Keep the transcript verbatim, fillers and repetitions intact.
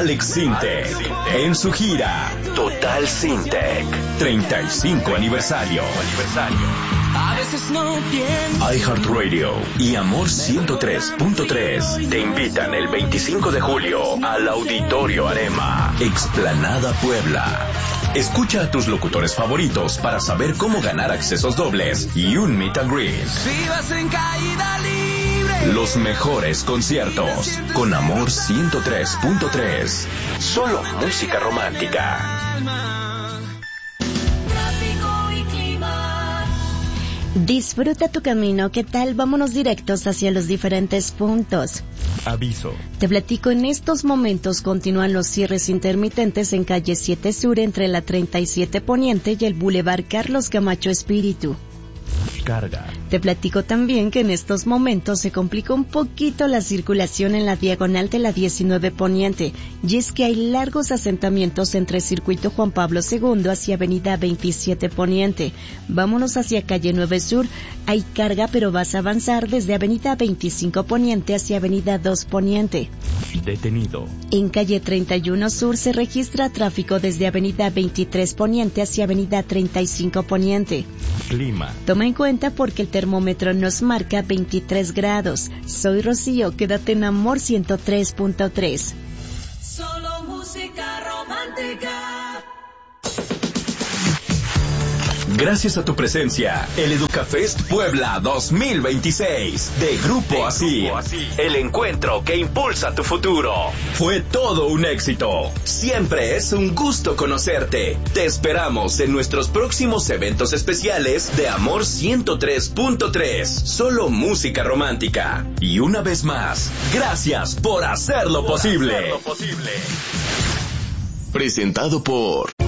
Alex Sintek en su gira Total Sintek treinta y cinco aniversario. A veces no pienso. iHeartRadio y Amor ciento tres punto tres te invitan el veinticinco de julio al Auditorio Arema, Explanada Puebla. Escucha a tus locutores favoritos para saber cómo ganar accesos dobles y un meet and greet. Vivas en caída libre. Los mejores conciertos con Amor ciento tres punto tres. Solo música romántica. Disfruta tu camino. ¿Qué tal? Vámonos directos hacia los diferentes puntos. Aviso. Te platico, en estos momentos continúan los cierres intermitentes en calle siete Sur entre la treinta y siete Poniente y el Boulevard Carlos Camacho Espíritu. Carga. Te platico también que en estos momentos se complica un poquito la circulación en la diagonal de la diecinueve Poniente, y es que hay largos asentamientos entre Circuito Juan Pablo segundo hacia avenida veintisiete Poniente. Vámonos hacia calle nueve Sur, hay carga pero vas a avanzar desde avenida veinticinco Poniente hacia avenida dos Poniente. Detenido. En calle treinta y uno Sur se registra tráfico desde avenida veintitrés Poniente hacia avenida treinta y cinco Poniente. Clima. Toma en cuenta porque el termómetro nos marca veintitrés grados. Soy Rocío, quédate en Amor ciento tres punto tres. Solo música romántica. Gracias a tu presencia, el EducaFest Puebla dos mil veintiséis de Grupo Asir, el encuentro que impulsa tu futuro. Fue todo un éxito. Siempre es un gusto conocerte. Te esperamos en nuestros próximos eventos especiales de Amor ciento tres punto tres. Solo música romántica. Y una vez más, gracias por hacerlo posible. Presentado por